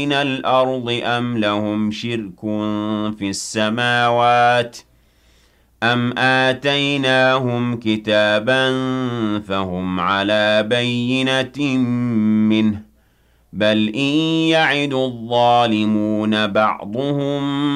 مِنَ الْأَرْضِ أَمْ لَهُمْ شِرْكٌ فِي السَّمَاوَاتِ أَمْ آتَيْنَاهُمْ كِتَابًا فَهُمْ عَلَىٰ بَيِّنَةٍ مِّنْهُ ۚ بَلْ إِن يَعِدُ الظَّالِمُونَ بَعْضُهُم